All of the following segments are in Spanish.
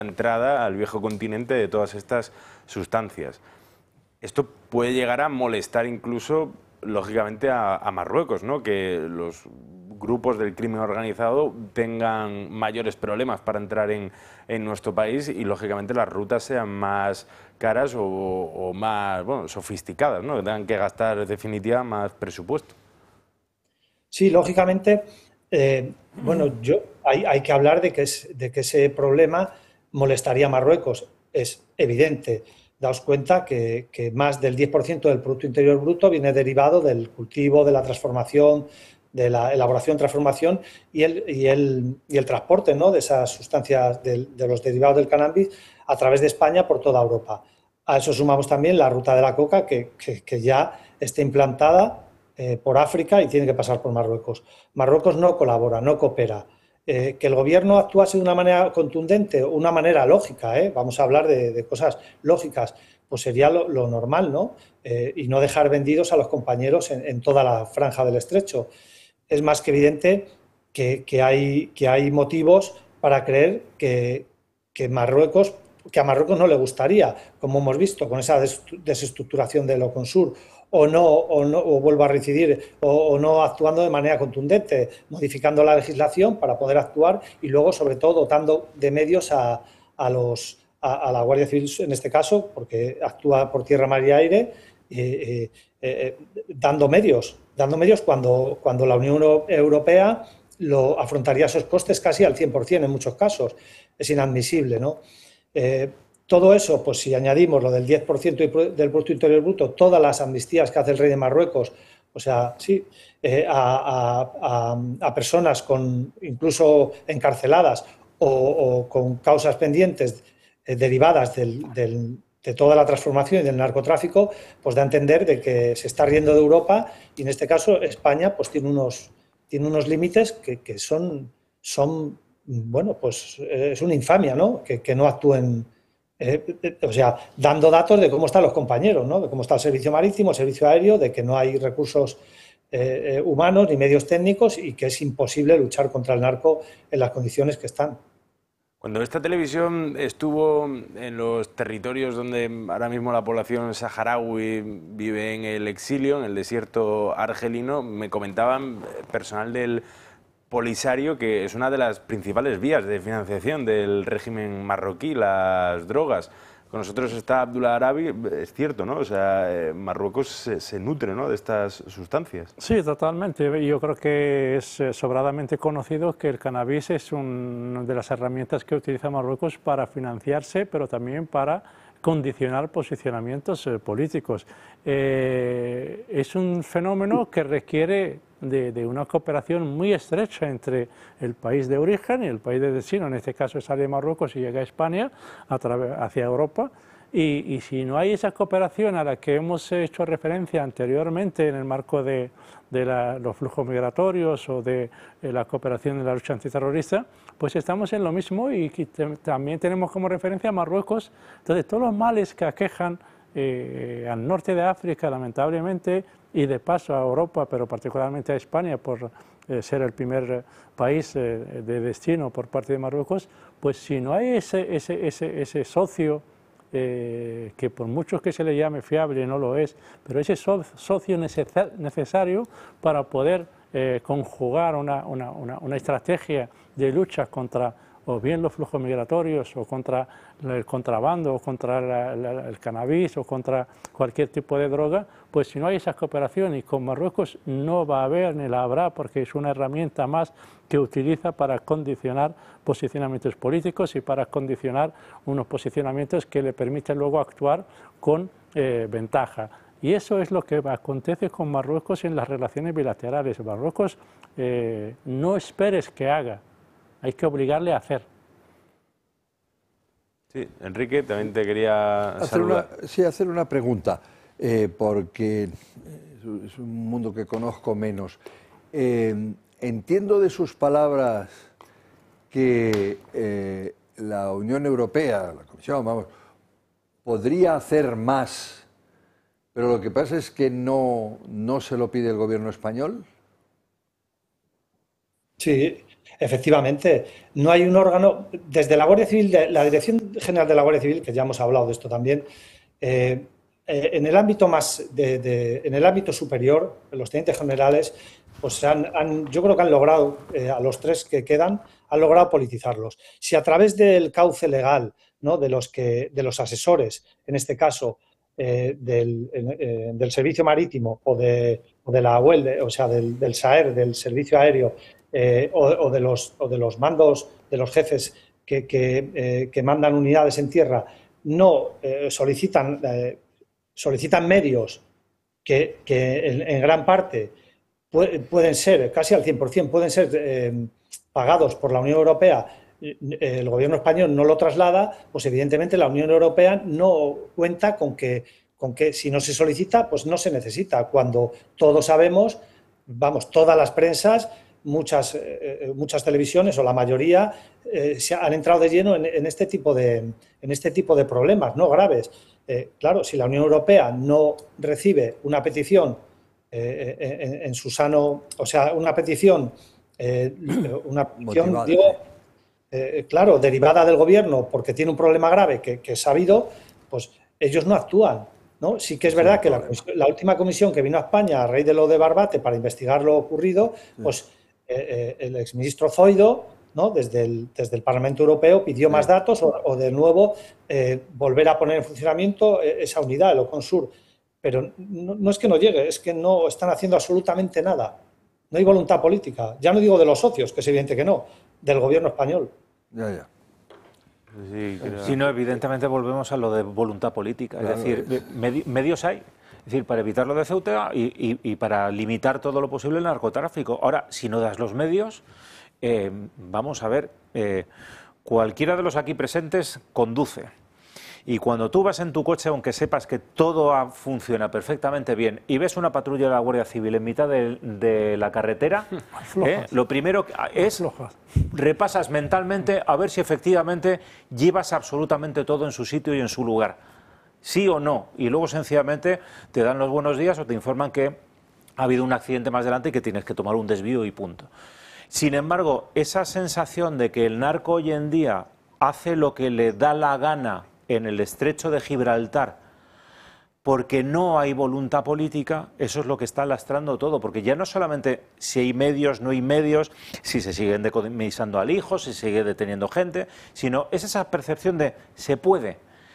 entrada al viejo continente de todas estas sustancias. Esto puede llegar a molestar incluso, lógicamente, a Marruecos, ¿no? Que los grupos del crimen organizado tengan mayores problemas para entrar en nuestro país y, lógicamente, las rutas sean más caras o más, bueno, sofisticadas, ¿no? Que tengan que gastar, en definitiva, más presupuesto. Sí, lógicamente, bueno, hay que hablar de que ese problema molestaría a Marruecos. Es evidente. Daos cuenta que más del 10% del Producto Interior Bruto viene derivado del cultivo, de la transformación, de la elaboración, transformación y el transporte, ¿no?, de esas sustancias, de los derivados del cannabis a través de España por toda Europa. A eso sumamos también la ruta de la coca que ya está implantada por África y tiene que pasar por Marruecos. Marruecos no colabora, no coopera. Que el gobierno actuase de una manera contundente, una manera lógica, vamos a hablar de cosas lógicas, pues sería lo normal, ¿no? Y no dejar vendidos a los compañeros en toda la franja del estrecho. Es más que evidente que hay motivos para creer que a Marruecos no le gustaría, como hemos visto, con esa desestructuración del Oconsur, o vuelvo a reincidir, o no actuando de manera contundente, modificando la legislación para poder actuar y luego, sobre todo, dotando de medios a la Guardia Civil, en este caso, porque actúa por tierra, mar y aire, dando medios cuando la Unión Europea afrontaría esos costes casi al 100% en muchos casos. Es inadmisible, ¿no? Todo eso, pues si añadimos lo del 10% del Producto Interior Bruto, todas las amnistías que hace el rey de Marruecos, o sea, sí, a personas incluso encarceladas o con causas pendientes derivadas de toda la transformación y del narcotráfico, pues da a entender de que se está riendo de Europa y en este caso España pues tiene unos límites que son, bueno, pues es una infamia, ¿no? Que no actúen, o sea, dando datos de cómo están los compañeros, ¿no? De cómo está el servicio marítimo, el servicio aéreo, de que no hay recursos humanos ni medios técnicos y que es imposible luchar contra el narco en las condiciones que están. Cuando esta televisión estuvo en los territorios donde ahora mismo la población saharaui vive en el exilio, en el desierto argelino, me comentaban personal del Polisario que es una de las principales vías de financiación del régimen marroquí, las drogas. Con nosotros está Abdullah Arabi, es cierto, ¿no? O sea, Marruecos se nutre, ¿no?, de estas sustancias. Sí, totalmente. Yo creo que es sobradamente conocido que el cannabis es una de las herramientas que utiliza Marruecos para financiarse, pero también para condicionar posicionamientos políticos. Es un fenómeno que requiere de una cooperación muy estrecha entre el país de origen y el país de destino. En este caso sale de Marruecos y llega a España hacia Europa. Y si no hay esa cooperación a la que hemos hecho referencia anteriormente en el marco de los flujos migratorios o de la cooperación en la lucha antiterrorista, pues estamos en lo mismo y también tenemos como referencia a Marruecos. Entonces, todos los males que aquejan al norte de África, lamentablemente, y de paso a Europa, pero particularmente a España, por ser el primer país de destino por parte de Marruecos, pues si no hay ese socio, que por mucho que se le llame fiable no lo es, pero ese socio necesario para poder conjugar una estrategia de lucha contra o bien los flujos migratorios o contra el contrabando o contra el cannabis o contra cualquier tipo de droga, pues si no hay esa cooperación, y con Marruecos no va a haber ni la habrá, porque es una herramienta más que utiliza para condicionar posicionamientos políticos y para condicionar unos posicionamientos que le permiten luego actuar con ventaja. Y eso es lo que acontece con Marruecos en las relaciones bilaterales. Marruecos, no esperes que haga, hay que obligarle a hacer. Sí, Enrique, también te quería saludar. Hacer una pregunta, porque es un mundo que conozco menos. Entiendo de sus palabras que la Unión Europea, la Comisión, vamos, podría hacer más, pero lo que pasa es que no se lo pide el gobierno español. Sí, Efectivamente, no hay un órgano, desde la Guardia Civil, la Dirección General de la Guardia Civil, que ya hemos hablado de esto también, en el ámbito en el ámbito superior, los tenientes generales, pues yo creo que han logrado, a los 3 que quedan, han logrado politizarlos. Si a través del cauce legal, ¿no?, de los asesores, en este caso, del servicio marítimo o de la UEL, o sea, del SAER, del servicio aéreo, o de los mandos, de los jefes que mandan unidades en tierra, no solicitan medios que en gran parte pueden ser, casi al 100%, pueden ser pagados por la Unión Europea. El gobierno español no lo traslada, pues evidentemente la Unión Europea no cuenta con que si no se solicita, pues no se necesita, cuando todos sabemos, vamos, todas las prensas, muchas televisiones o la mayoría se han entrado de lleno en este tipo de problemas, ¿no?, graves. Claro, si la Unión Europea no recibe una petición en su sano, o sea, una petición digo, claro, derivada del gobierno porque tiene un problema grave que es sabido, pues ellos no actúan, ¿no? Sí que es verdad que la última comisión que vino a España a raíz de lo de Barbate para investigar lo ocurrido, pues el exministro Zoido, ¿no?, desde el Parlamento Europeo pidió más datos o de nuevo volver a poner en funcionamiento esa unidad, el OCONSUR. Pero no es que no llegue, es que no están haciendo absolutamente nada. No hay voluntad política. Ya no digo de los socios, que es evidente que no, del gobierno español. Ya. Sí, no, evidentemente volvemos a lo de voluntad política. Claro, es decir, medios hay. Es decir, para evitar lo de Ceuta y para limitar todo lo posible el narcotráfico. Ahora, si no das los medios, vamos a ver, cualquiera de los aquí presentes conduce. Y cuando tú vas en tu coche, aunque sepas que todo funciona perfectamente bien, y ves una patrulla de la Guardia Civil en mitad de la carretera, lo primero es repasas mentalmente a ver si efectivamente llevas absolutamente todo en su sitio y en su lugar. Sí o no. Y luego sencillamente te dan los buenos días o te informan que ha habido un accidente más adelante y que tienes que tomar un desvío y punto. Sin embargo, esa sensación de que el narco hoy en día hace lo que le da la gana en el estrecho de Gibraltar, porque no hay voluntad política, eso es lo que está lastrando todo, porque ya no solamente si hay medios, no hay medios, si se siguen decomisando al hijo, si se sigue deteniendo gente, sino es esa percepción de se puede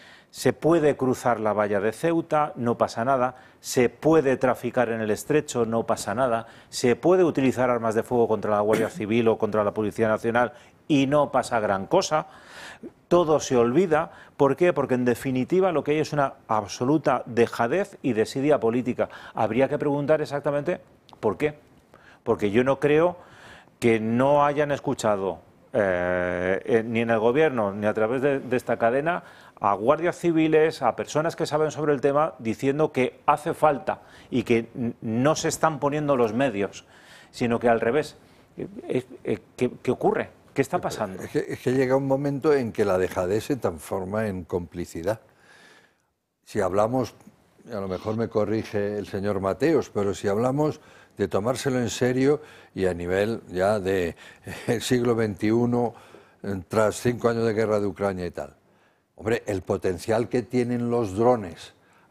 cruzar la valla de Ceuta, no pasa nada, se puede traficar en el estrecho, no pasa nada, se puede utilizar armas de fuego contra la Guardia Civil o contra la Policía Nacional y no pasa gran cosa. Todo se olvida. ¿Por qué? Porque en definitiva lo que hay es una absoluta dejadez y desidia política. Habría que preguntar exactamente por qué. Porque yo no creo que no hayan escuchado ni en el gobierno ni a través de esta cadena a guardias civiles, a personas que saben sobre el tema, diciendo que hace falta y que no se están poniendo los medios, sino que al revés. ¿Qué ocurre? ¿Qué está pasando? Es que llega un momento en que la dejadez se transforma en complicidad. Si hablamos, a lo mejor me corrige el señor Mateos, pero si hablamos de tomárselo en serio y a nivel ya del siglo XXI, tras 5 años de guerra de Ucrania y tal, hombre, el potencial que tienen los drones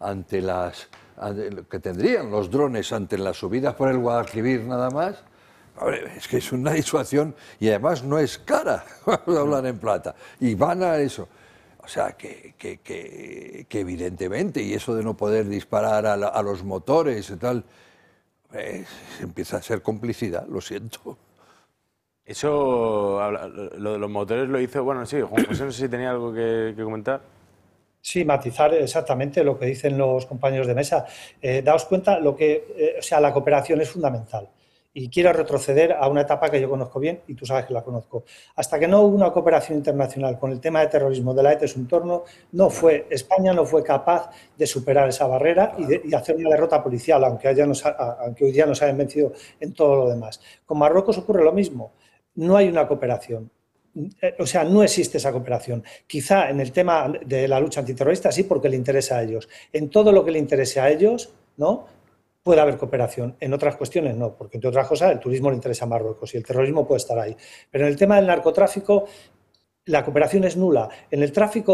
que tendrían los drones ante las subidas por el Guadalquivir nada más. Es que es una disuasión y además no es cara, vamos a hablar en plata, y van a eso. O sea, que evidentemente, y eso de no poder disparar a los motores y tal, empieza a ser complicidad, lo siento. Eso, lo de los motores lo hizo, bueno, sí, Juan José, no sé si tenía algo que comentar. Sí, matizar exactamente lo que dicen los compañeros de mesa. Daos cuenta, o sea, la cooperación es fundamental. Y quiero retroceder a una etapa que yo conozco bien y tú sabes que la conozco. Hasta que no hubo una cooperación internacional con el tema de terrorismo de la ETA y su entorno, España no fue capaz de superar esa barrera y hacer una derrota policial, aunque hoy día nos hayan vencido en todo lo demás. Con Marruecos ocurre lo mismo. No hay una cooperación. O sea, no existe esa cooperación. Quizá en el tema de la lucha antiterrorista sí, porque le interesa a ellos. En todo lo que le interese a ellos, ¿no?, puede haber cooperación. En otras cuestiones no, porque entre otras cosas el turismo le interesa a Marruecos y el terrorismo puede estar ahí. Pero en el tema del narcotráfico la cooperación es nula. En el tráfico